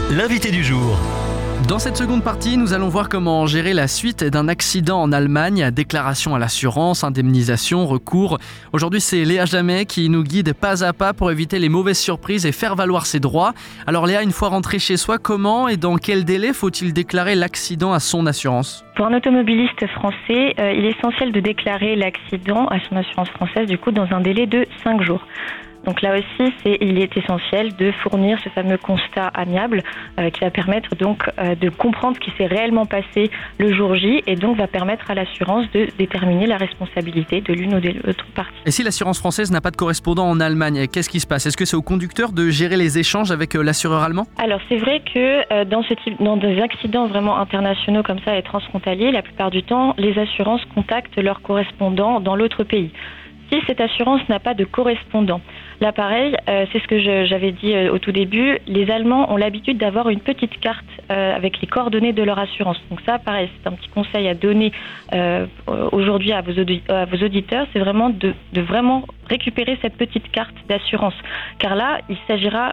l'invité du jour. Dans cette seconde partie, nous allons voir comment gérer la suite d'un accident en Allemagne. Déclaration à l'assurance, indemnisation, recours. Aujourd'hui, c'est Léa Jamet qui nous guide pas à pas pour éviter les mauvaises surprises et faire valoir ses droits. Alors Léa, une fois rentré chez soi, comment et dans quel délai faut-il déclarer l'accident à son assurance ? Pour un automobiliste français, il est essentiel de déclarer l'accident à son assurance française dans un délai de 5 jours. Donc là aussi, il est essentiel de fournir ce fameux constat amiable qui va permettre donc de comprendre ce qui s'est réellement passé le jour J et donc va permettre à l'assurance de déterminer la responsabilité de l'une ou de l'autre partie. Et si l'assurance française n'a pas de correspondant en Allemagne, qu'est-ce qui se passe ? Est-ce que c'est au conducteur de gérer les échanges avec l'assureur allemand ? Alors c'est vrai que dans des accidents vraiment internationaux comme ça et transfrontaliers, la plupart du temps, les assurances contactent leurs correspondants dans l'autre pays. Si cette assurance n'a pas de correspondant, là pareil, c'est ce que j'avais dit au tout début, les Allemands ont l'habitude d'avoir une petite carte avec les coordonnées de leur assurance. Donc ça pareil, c'est un petit conseil à donner aujourd'hui à vos auditeurs, c'est vraiment de vraiment récupérer cette petite carte d'assurance. Car là, il s'agira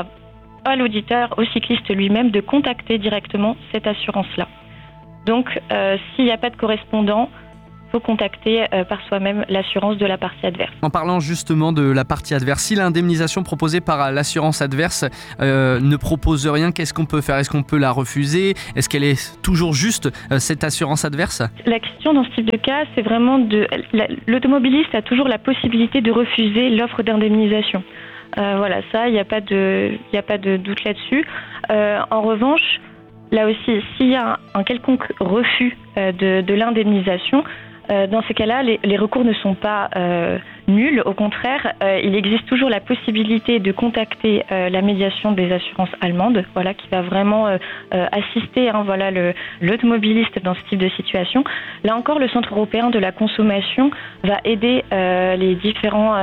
à l'auditeur, au cycliste lui-même, de contacter directement cette assurance-là. Donc s'il n'y a pas de correspondant, faut contacter par soi-même l'assurance de la partie adverse. En parlant justement de la partie adverse, si l'indemnisation proposée par l'assurance adverse ne propose rien, qu'est-ce qu'on peut faire ? Est-ce qu'on peut la refuser ? Est-ce qu'elle est toujours juste, cette assurance adverse ? La question dans ce type de cas, c'est vraiment l'automobiliste a toujours la possibilité de refuser l'offre d'indemnisation. Voilà, ça, il n'y a pas de doute là-dessus. En revanche, là aussi, s'il y a un quelconque refus de l'indemnisation, dans ces cas-là, les recours ne sont pas nuls. Au contraire, il existe toujours la possibilité de contacter la médiation des assurances allemandes, qui va vraiment assister l'automobiliste dans ce type de situation. Là encore, le Centre européen de la consommation va aider les différents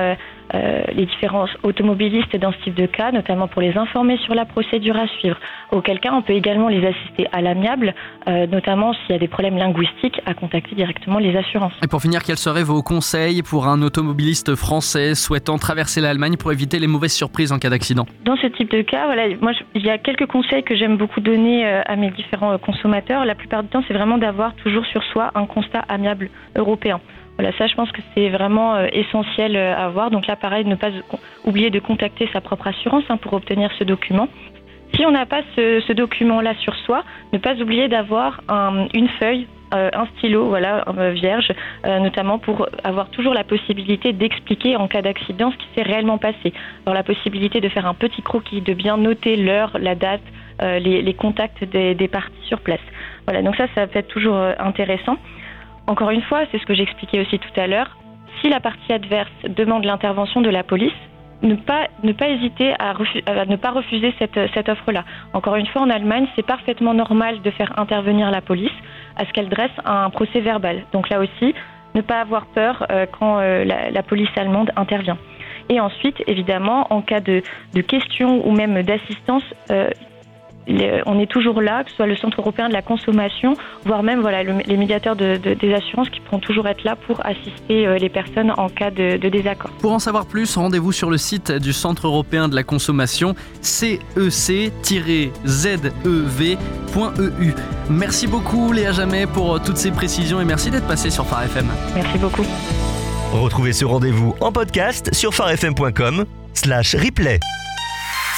automobilistes dans ce type de cas, notamment pour les informer sur la procédure à suivre. Auquel cas, on peut également les assister à l'amiable, notamment s'il y a des problèmes linguistiques, à contacter directement les assurances. Et pour finir, quels seraient vos conseils pour un automobiliste français souhaitant traverser l'Allemagne pour éviter les mauvaises surprises en cas d'accident ? Dans ce type de cas, il y a quelques conseils que j'aime beaucoup donner à mes différents consommateurs. La plupart du temps, c'est vraiment d'avoir toujours sur soi un constat amiable européen. Ça, je pense que c'est vraiment essentiel à avoir. Donc là, pareil, ne pas oublier de contacter sa propre assurance pour obtenir ce document. Si on n'a pas ce document-là sur soi, ne pas oublier d'avoir une feuille, un stylo, vierge, notamment pour avoir toujours la possibilité d'expliquer en cas d'accident ce qui s'est réellement passé. Alors la possibilité de faire un petit croquis, de bien noter l'heure, la date, les contacts des parties sur place. Donc ça peut être toujours intéressant. Encore une fois, c'est ce que j'expliquais aussi tout à l'heure, si la partie adverse demande l'intervention de la police, ne pas hésiter à ne pas refuser cette offre-là. Encore une fois, en Allemagne, c'est parfaitement normal de faire intervenir la police à ce qu'elle dresse un procès verbal. Donc là aussi, ne pas avoir peur quand la police allemande intervient. Et ensuite, évidemment, en cas de questions ou même d'assistance, on est toujours là, que ce soit le Centre européen de la consommation, voire même les médiateurs des assurances qui pourront toujours être là pour assister les personnes en cas de désaccord. Pour en savoir plus, rendez-vous sur le site du Centre européen de la consommation, cec-zev.eu. Merci beaucoup Léa Jamet pour toutes ces précisions et merci d'être passée sur Phare FM. Merci beaucoup. Retrouvez ce rendez-vous en podcast sur pharefm.com/replay.